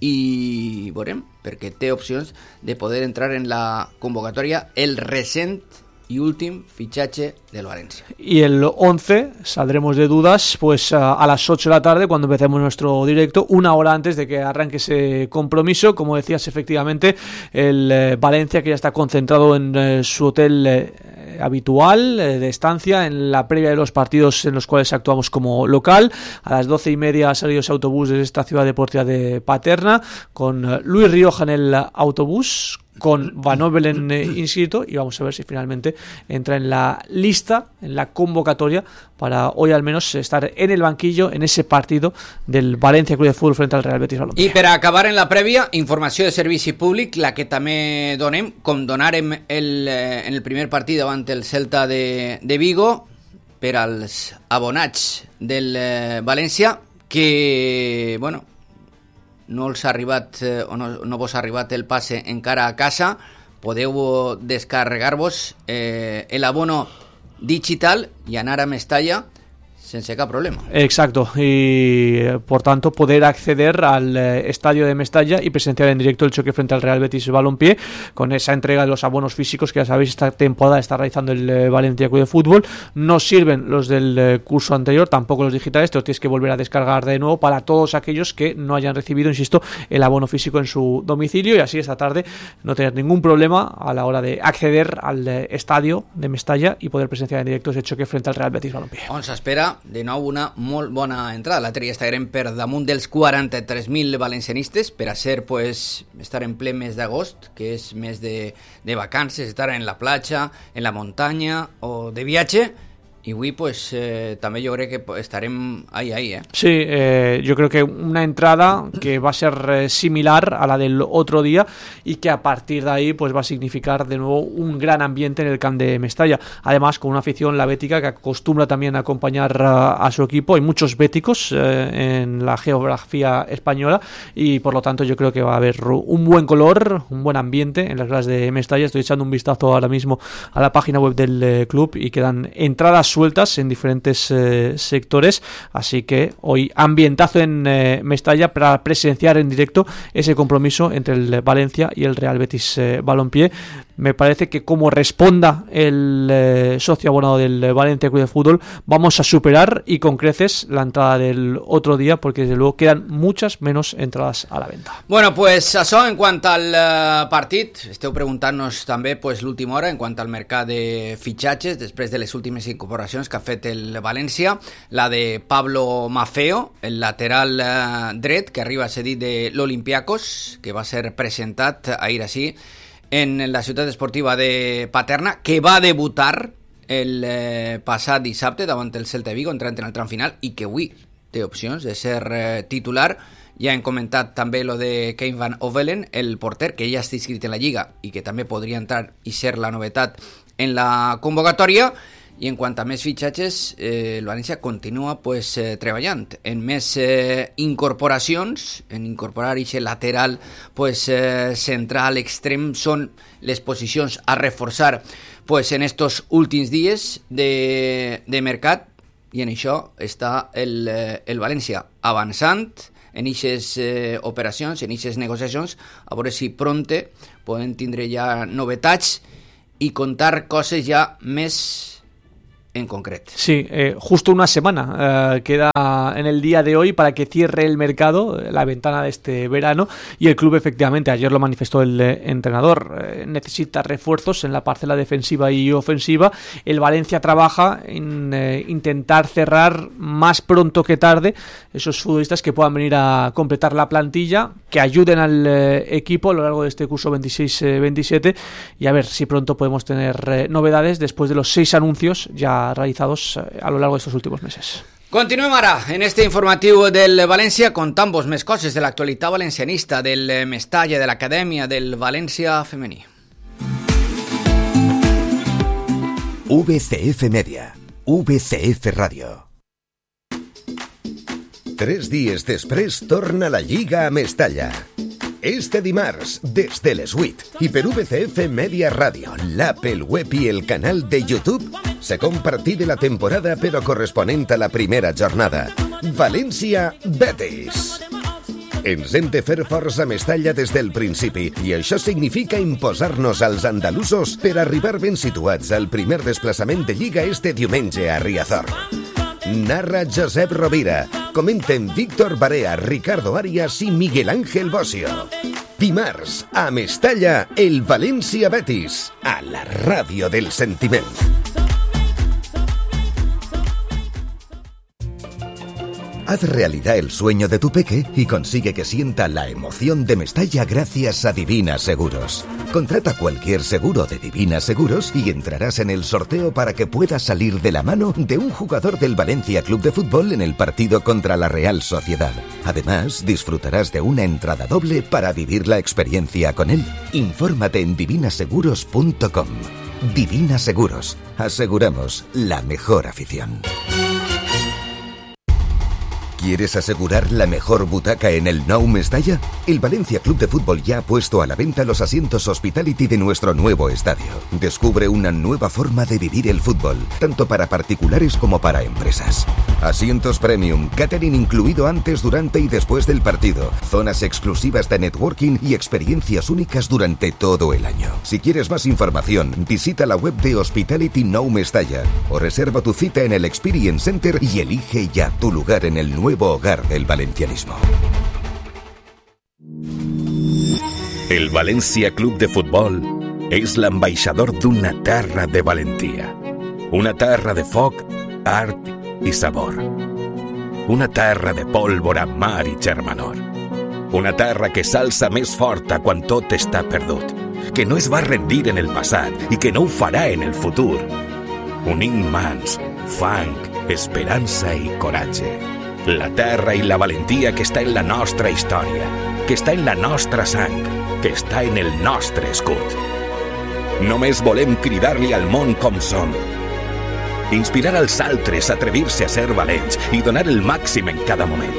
i veurem, perquè té opcions de poder entrar en la convocatòria el recent y último fichaje del Valencia. Y el 11 saldremos de dudas pues a las 8 de la tarde, cuando empecemos nuestro directo, una hora antes de que arranque ese compromiso. Como decías, efectivamente, el Valencia, que ya está concentrado en su hotel habitual de estancia, en la previa de los partidos en los cuales actuamos como local. A las 12:30 ha salido ese autobús desde esta ciudad deportiva de Paterna, con Luis Rioja en el autobús, con Van Ovelen inscrito, y vamos a ver si finalmente entra en la lista, en la convocatoria, para hoy al menos estar en el banquillo en ese partido del Valencia Club de Fútbol frente al Real Betis Balompié. I per acabar en la prèvia, informació de servici públic, la que també donem, com donarem en el primer partit davant el Celta de Vigo, per als abonats del València, que, bueno, no els ha arribat o no vos ha arribat el passe encara a casa, podeu descarregar-vos el abono digital i anar a Mestalla sense cap problema. Exacto, y por tanto poder acceder al estadio de Mestalla y presenciar en directo el choque frente al Real Betis Balompié, con esa entrega de los abonos físicos que ya sabéis esta temporada está realizando el Valencia Club de Fútbol. No sirven los del curso anterior, tampoco los digitales, te los tienes que volver a descargar de nuevo para todos aquellos que no hayan recibido, insisto, el abono físico en su domicilio, y así esta tarde no tener ningún problema a la hora de acceder al estadio de Mestalla y poder presenciar en directo ese choque frente al Real Betis Balompié. On s'espera de nou una molt bona entrada. L'altre dia estarem per damunt dels 43.000 valencianistes per a ser, pues, estar en ple mes d'agost, que és mes de vacances, estar en la platja, en la muntanya o de viatge. Y avui, pues, también yo creo que estaremos ahí, Sí, yo creo que una entrada que va a ser similar a la del otro día, y que a partir de ahí pues va a significar de nuevo un gran ambiente en el Camp de Mestalla. Además, con una afición, la bética, que acostumbra también a acompañar a su equipo. Hay muchos béticos en la geografía española, y por lo tanto yo creo que va a haber un buen color, un buen ambiente en las gradas de Mestalla. Estoy echando un vistazo ahora mismo a la página web del club y quedan entradas sueltas en diferentes sectores, así que hoy ambientazo en Mestalla para presenciar en directo ese compromiso entre el Valencia y el Real Betis Balompié. me parece que como responda el socio abonado del Valencia Club de Fútbol, vamos a superar y con creces la entrada del otro día, porque desde luego quedan muchas menos entradas a la venta. Bueno, pues això en quant al partit. Esteu preguntant-nos també pues, l'última hora en quant al mercat de fitxatges després de les últimes incorporacions que ha fet el València, la de Pablo Maffeo, el lateral dret que arriba a cedir de l'Olympiacos, que va ser presentat ahir així en la ciutat esportiva de Paterna, que va debutar el passat dissabte davant el Celta de Vigo, entrant en el tram final, i que avui té opcions de ser titular. Ja hem comentat també lo de Kevin Van Ovelen, el porter, que ja està inscrit en la Lliga i que també podria entrar i ser la novetat en la convocatòria. I en quant a més fitxatges, el València continua pues, treballant en més incorporacions, en incorporar aquest lateral pues, central, extrem, són les posicions a reforçar pues, en estos últims dies de mercat, i en això està el València avançant en aquestes operacions, en aquestes negociacions, a veure si pronte poden tindre ja novetats i contar coses ja més en concreto. Sí, justo una semana queda en el día de hoy para que cierre el mercado, la ventana de este verano, y el club efectivamente, ayer lo manifestó el entrenador, necesita refuerzos en la parcela defensiva y ofensiva. El Valencia trabaja en intentar cerrar más pronto que tarde esos futbolistas que puedan venir a completar la plantilla, que ayuden al equipo a lo largo de este curso 26-27, y a ver si pronto podemos tener novedades después de los 6 anuncios ya realizados a lo largo de estos últimos meses. Continuem ara en este informatiu del València contant-vos més coses de l'actualitat valencianista, del Mestalla, de l'acadèmia del València femení. VCF Media, VCF Ràdio. 3 dies després torna la Lliga a Mestalla. Este dimarts, des de les 8, i per VCF Media Ràdio, l'app, el web i el canal de YouTube, segon partit de la temporada però corresponent a la primera jornada. València-Betis. Ens hem de fer força a Mestalla des del principi, i això significa imposar-nos als andalusos per arribar ben situats al primer desplaçament de Lliga este diumenge a Riazor. Narra Josep Rovira, comenten Víctor Barea, Ricardo Arias i Miguel Ángel Bocio. Dimarts, a Mestalla, el València-Betis, a la ràdio del sentiment. Haz realidad el sueño de tu peque y consigue que sienta la emoción de Mestalla gracias a Divina Seguros. Contrata cualquier seguro de Divina Seguros y entrarás en el sorteo para que puedas salir de la mano de un jugador del Valencia Club de Fútbol en el partido contra la Real Sociedad. Además, disfrutarás de una entrada doble para vivir la experiencia con él. Infórmate en divinaseguros.com. Divina Seguros. Aseguramos la mejor afición. ¿Quieres asegurar la mejor butaca en el Nou Mestalla? El Valencia Club de Fútbol ya ha puesto a la venta los asientos Hospitality de nuestro nuevo estadio. Descubre una nueva forma de vivir el fútbol, tanto para particulares como para empresas. Asientos premium, catering incluido antes, durante y después del partido, zonas exclusivas de networking y experiencias únicas durante todo el año. Si quieres más información, visita la web de Hospitality Nou Mestalla o reserva tu cita en el Experience Center y elige ya tu lugar en el nuevo hogar del valencianismo. El València Club de Futbol és l'ambaixador d'una terra de valentia. Una terra de foc, art i sabor. Una terra de pólvora, mar i germanor. Una terra que s'alça més forta quan tot està perdut, que no es va rendir en el passat i que no ho farà en el futur. Unint mans, fang, esperança i coratge. La terra i la valentia que està en la nostra història, que està en la nostra sang, que està en el nostre escut. Només volem cridar-li al món com som. Inspirar als altres a atrevir-se a ser valents i donar el màxim en cada moment.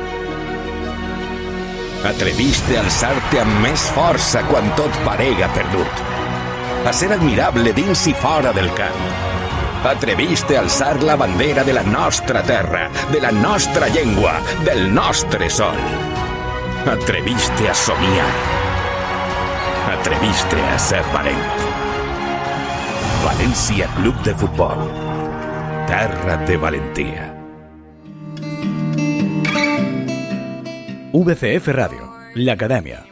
Atreviste a alçar-te amb més força quan tot parega perdut. A ser admirable dins i fora del camp. Atreviste a alçar la bandera de la nostra terra, de la nostra llengua, del nostre sol. Atreviste a somiar. Atreviste a ser valent. València Club de Futbol. Terra de valentia. VCF Ràdio, l'Acadèmia.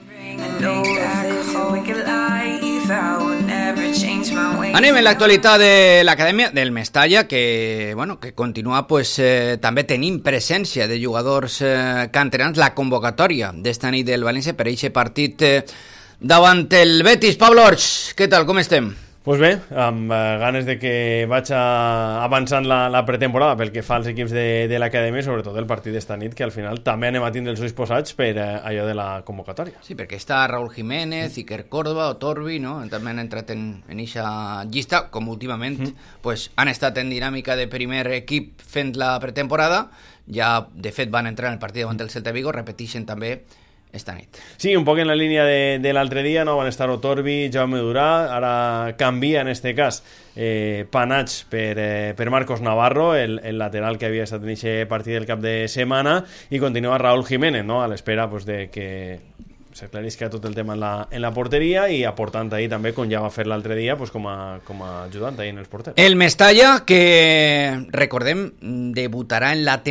Anem en l'actualitat de l'Acadèmia del Mestalla, que continua també tenint presència de jugadors canterans. La convocatòria d'esta nit del València per aquest partit davant el Betis. Pablo Orts, què tal, com estem? Pues bé, amb ganes de que vaig avançant la pretemporada pel que fa als equips de l'Acadèmia, sobretot el partit d'esta nit, que al final també anem a tindre els ulls posats per allò de la convocatòria. Sí, perquè està Raúl Jiménez, Iker Córdoba o Torbi, no? També han entrat en eixa llista, com últimament han estat en dinàmica de primer equip fent la pretemporada. Ja, de fet, van entrar en el partit davant del Celta Vigo, repeteixen també esta nit. Sí, un poc en la línia de l'altre dia, no? Van estar Otorbi, Jaume Durà, ara canvia en este cas Panach per Marcos Navarro, el lateral que havia estat en aquest partit del cap de setmana, i continua Raúl Jiménez, no? A l'espera de que s'aclarisca tot el tema en la porteria, i aportant ahir també, com ja va fer l'altre dia, com a ajudant ahir en els porters. El Mestalla, que recordem, debutarà en la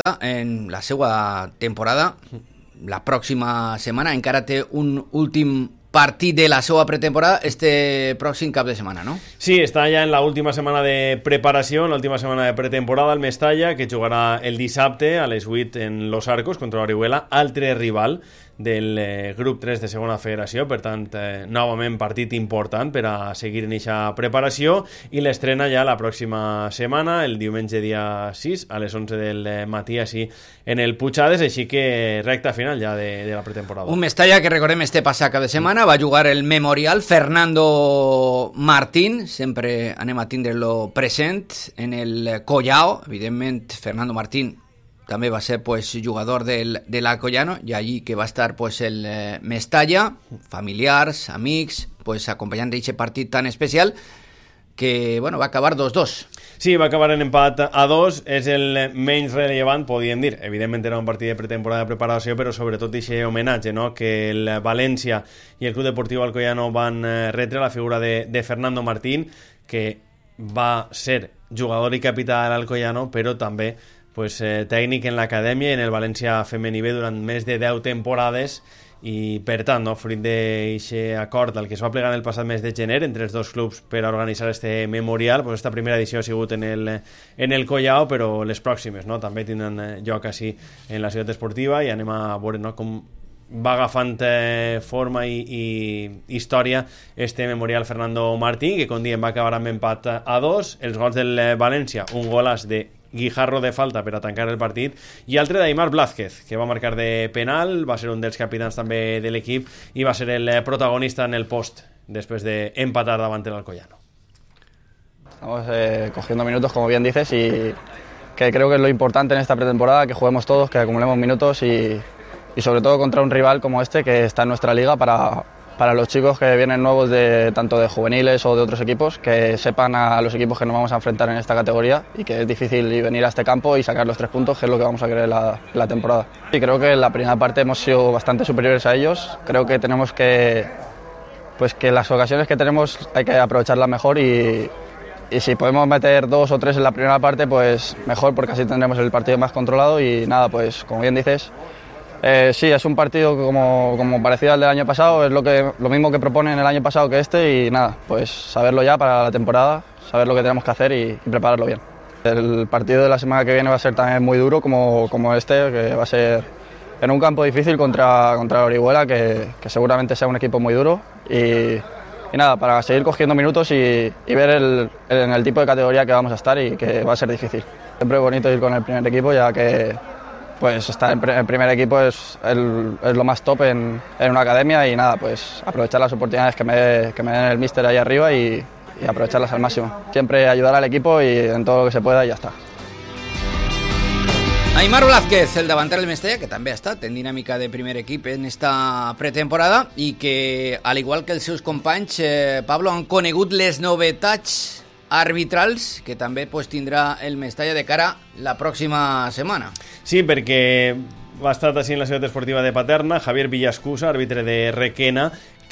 seva temporada la pròxima setmana. Encara té un últim partit de la seva pretemporada este pròxim cap de setmana, no? Sí, està ja en l'última setmana de preparació, en l'última setmana de pretemporada, el Mestalla, que jugarà el dissabte a les 8 en Los Arcos contra l'Orihuela, altre rival del grup 3 de segona federació. Per tant, novament partit important per a seguir en aquesta preparació, i l'estrena ja la pròxima setmana, el diumenge dia 6 a les 11 del matí, així en el Puigades, així que recta final ja de la pretemporada. Un Mestalla que recordem este passat cap de setmana va jugar el Memorial. Fernando Martín, sempre anem a tindre-lo present en el Collao. Evidentment, Fernando Martín també va ser jugador de l'Alcoyano, i allí que va estar el Mestalla, familiars, amics, acompanyant d'aquest partit tan especial que va acabar 2-2. Sí, va acabar en empat a 2, és el menys rellevant, podríem dir. Evidentment era un partit de pretemporada de preparació, però sobretot aquest homenatge, no?, que el València i el Club Deportiu Alcoyano van retre a la figura de Fernando Martín, que va ser jugador i capità de l'Alcoyano, però també tècnic en l'acadèmia i en el València femení B durant més de 10 temporades, i per tant, fruit d'aquest acord al que es va plegar el passat mes de gener entre els dos clubs per a organitzar este memorial, esta primera edició ha sigut en el Collao, però les pròximes també tindran lloc així en la ciutat esportiva, i anem a veure com va agafant forma i història este memorial Fernando Martín, que com diem va acabar amb empat a 2. Els gols del València, un golàs de Guijarro de falta per a tancar el partit, i altre d'Aimar Blázquez, que va marcar de penal, va ser un dels capitans també de l'equip i va ser el protagonista en el post després d'empatar davant el Alcoyano. Estamos cogiendo minutos, como bien dices, y que creo que es lo importante en esta pretemporada, que juguemos todos, que acumulemos minutos y sobre todo contra un rival como este que está en nuestra liga, para los chicos que vienen nuevos tanto de juveniles o de otros equipos, que sepan a los equipos que nos vamos a enfrentar en esta categoría, y que es difícil venir a este campo y sacar los 3 puntos, que es lo que vamos a querer la temporada. Y creo que en la primera parte hemos sido bastante superiores a ellos. Creo que tenemos que las ocasiones que tenemos hay que aprovecharlas mejor, y si podemos meter 2 o 3 en la primera parte, pues mejor, porque así tendremos el partido más controlado. Y nada, como bien dices, sí, es un partido como parecido al del año pasado, es lo mismo que proponen el año pasado que este, y nada, saberlo ya para la temporada, saber lo que tenemos que hacer y prepararlo bien. El partido de la semana que viene va a ser también muy duro como este, que va a ser en un campo difícil contra Orihuela, que seguramente sea un equipo muy duro, y nada, para seguir cogiendo minutos y ver en el tipo de categoría que vamos a estar, y que va a ser difícil. Siempre es bonito ir con el primer equipo, ya que estar en el primer equipo es lo más top en una academia, y nada, aprovechar las oportunidades que me den el míster ahí arriba y aprovecharlas al máximo. Siempre ayudar al equipo y en todo lo que se pueda, y ya está. Aimar Blázquez, el davanter del Mestalla, que també ha estat en dinàmica de primer equip en esta pretemporada, i que, al igual que els seus companys, Pablo, han conegut les novetats arbitrals que també tindrà el Mestalla de cara la pròxima setmana. Sí, perquè va estar així en la ciutat esportiva de Paterna Javier Villascusa, àrbitre de Requena,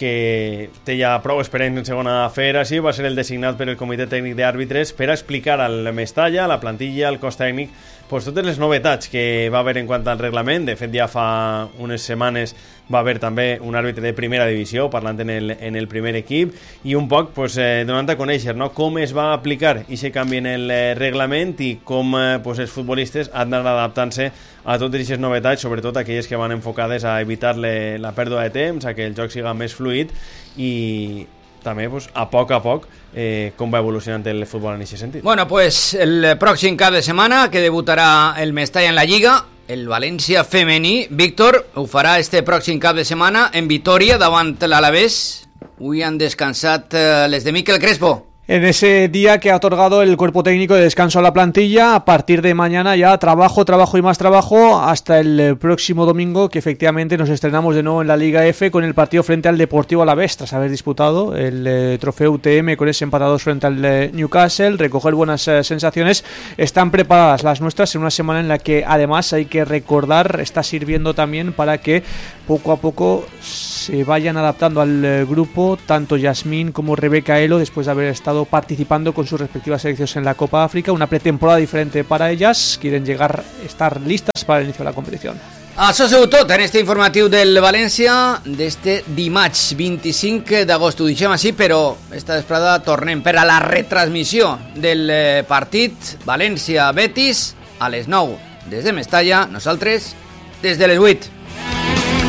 que té ja prou experiència en segona federació, va ser el designat per el comitè tècnic d'àrbitres per a explicar al Mestalla, a la plantilla, al cos tècnic, pues, totes les novetats que va haver en quant al reglament. De fet, ja fa unes setmanes va haver també un àrbitre de primera divisió parlant en el primer equip i un poc pues, donant a conèixer, no?, com es va aplicar aquest canvi en el reglament i com pues, els futbolistes han d'anar adaptant-se a totes aquestes novetats, sobretot aquelles que van enfocades a evitar la pèrdua de temps, a que el joc siga més fluid i també pues, a poc com va evolucionant el futbol en aquest sentit. Bueno, pues el pròxim cap de setmana que debutarà el Mestalla en la Lliga, el València femení, Víctor, ho farà este pròxim cap de setmana en Vitoria davant l'Alavés. Avui han descansat les de Miquel Crespo. En ese día que ha otorgado el cuerpo técnico de descanso a la plantilla, a partir de mañana ya trabajo y más trabajo hasta el próximo domingo, que efectivamente nos estrenamos de nuevo en la Liga F con el partido frente al Deportivo Alavés, tras haber disputado el trofeo UTM con ese empatados frente al Newcastle, recoger buenas sensaciones. Están preparadas las nuestras en una semana en la que además hay que recordar, está sirviendo también para que poco a poco se vayan adaptando al grupo, tanto Yasmín como Rebeca Elo, después de haber estado participando con sus respectivas selecciones en la Copa África, una pretemporada diferente para ellas, quieren estar listas para el inicio de la competición. Això és tot en este informatiu del València d'este dimarts 25 d'agost. Ho deixem així, però esta vesprada tornem per a la retransmissió del partit València-Betis a les 9 des de Mestalla, nosaltres des de les 8.